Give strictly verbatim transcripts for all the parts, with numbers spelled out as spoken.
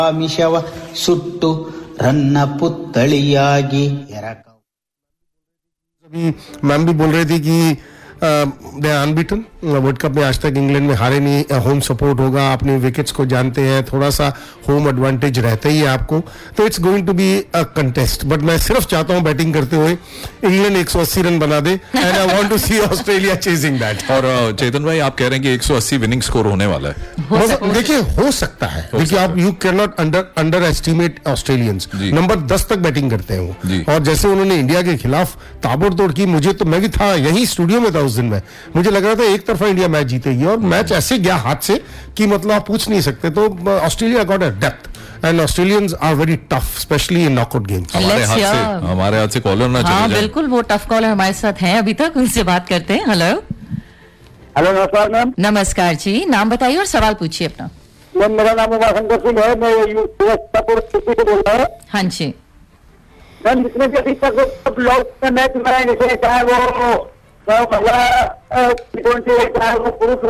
ಮಿಷವ ಸುಟ್ಟು ರನ್ನ ಪುತ್ತಳಿಯಾಗಿ ಎರಕ अभी मैम भी बोल रही थी कि दे अनबीटन वर्ल्ड कप में आज तक इंग्लैंड में हारे नहीं, होम सपोर्ट होगा, अपने विकेट्स को जानते हैं, थोड़ा सा होम एडवांटेज रहता ही है आपको, तो it's going to be a contest. But मैं सिर्फ चाहता हूं बैटिंग करते हुए इंग्लैंड एक सौ अस्सी रन बना दे and I want to C Australia chasing that. और चेतन भाई आप कह रहे हैं कि एक सौ अस्सी विनिंग स्कोर होने वाला है। देखिए हो सकता है, देखिए आप you can not under under estimate Australians. Number दस तक बैटिंग करते हैं वो, और जैसे उन्होंने इंडिया के खिलाफ ताबड़तोड़ की, मुझे तो मैं भी था यही स्टूडियो में था उस दिन में, मुझे लग रहा था एक तरफा इंडिया मैच जीतेगी और मैच ऐसे गया हाथ से कि मतलब आप पूछ नहीं सकते। तो Australia got a depth and Australians are very tough specially in knockout games. हमारे हाथ से हमारे हाथ से कॉलर ना चले हाँ, जाए। बिल्कुल वो टफ कॉलर हमारे साथ हैं अभी तक, उनसे बात करते हैं। हेलो हेलो नमस्कार मैम। नमस्कार जी, नाम बताइए और सवाल पूछिए अपना। मैम मेरा नाम उमाशंकर सिंह है, मैं यूपी से बोल रहा हूँ। हाँ जी मैम, जितने भी अभी तक लॉक मैच बनाए, जैसे चाहे वो महिला टी ट्वेंटी है, चाहे वो पुरुष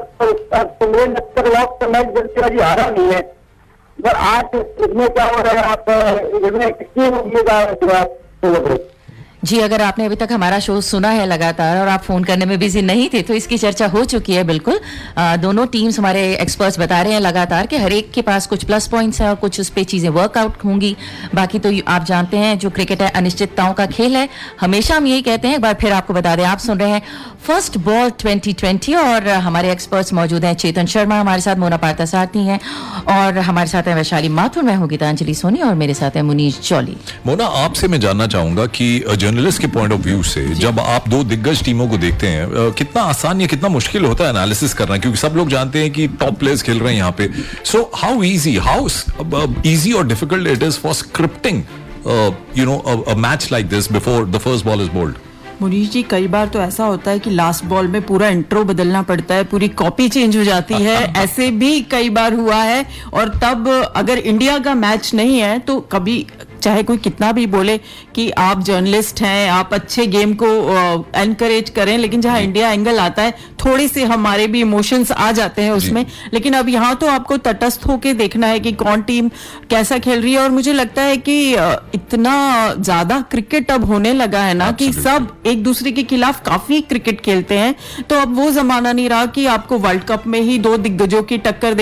लॉक का मैच जल्दी हारा नहीं है, पर आज इसमें क्या हो रहा है, आप इसमें कितनी उम्मीद जी, अगर आपने अभी तक हमारा शो सुना है लगातार और आप फोन करने में बिजी नहीं थे तो इसकी चर्चा हो चुकी है। बिल्कुल आ, दोनों टीम्स, हमारे एक्सपर्ट्स बता रहे हैं लगातार कि हर एक के पास कुछ प्लस पॉइंट्स हैं और कुछ उस पे चीजें वर्कआउट होंगी। बाकी तो आप जानते हैं जो क्रिकेट है अनिश्चितताओं का खेल है, हमेशा हम यही कहते हैं। एक बार फिर आपको बता दें, आप सुन रहे हैं फर्स्ट बॉल ट्वेंटी ट्वेंटी और हमारे एक्सपर्ट्स मौजूद हैं। चेतन शर्मा हमारे साथ, मोना पार्थसारथी हैं और हमारे साथ है वैशाली माथुर, मैं हूं गीतांजलि सोनी और मेरे साथ है मुनीश चौली। मोना, आपसे मैं जानना चाहूंगा कि जर्नलिस्ट के पॉइंट ऑफ व्यू से जब आप दो दिग्गज टीमों को देखते हैं, कितना आसान या कितना मुश्किल होता है एनालिसिस करना, क्योंकि सब लोग जानते हैं कि टॉप प्लेयर्स खेल रहे हैं यहाँ पे। So how easy how easy और difficult it is for scripting you know a match like this before the first ball is bold? Munish जी, कई बार तो ऐसा होता है कि लास्ट बॉल में पूरा इंट्रो बदलना पड़ता है, पूरी कॉपी चेंज हो जाती है। ऐसे भी कई बार हुआ है। और तब अगर इंडिया का मैच नहीं है तो कभी चाहे कोई कितना भी बोले कि आप जर्नलिस्ट हैं, आप अच्छे गेम को एनकरेज करें, लेकिन जहां इंडिया एंगल आता है थोड़ी से हमारे भी इमोशंस आ जाते हैं उसमें। लेकिन अब यहाँ तो आपको तटस्थ होके देखना है कि कौन टीम कैसा खेल रही है। और मुझे लगता है कि इतना ज्यादा क्रिकेट अब होने लगा है ना कि सब एक दूसरे के खिलाफ काफी क्रिकेट खेलते हैं, तो अब वो जमाना नहीं रहा कि आपको वर्ल्ड कप में ही दो दिग्गजों की टक्कर